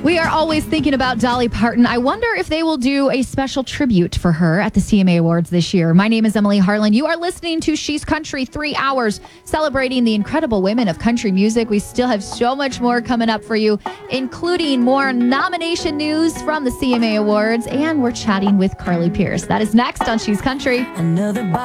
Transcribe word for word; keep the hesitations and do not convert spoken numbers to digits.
We are always thinking about Dolly Parton. I wonder if they will do a special tribute for her at the C M A Awards this year. My name is Emily Harlan. You are listening to She's Country, three hours celebrating the incredible women of country music. We still have so much more coming up for you, including more nomination news from the C M A Awards, and we're chatting with Carly Pearce. That is next on She's Country. Another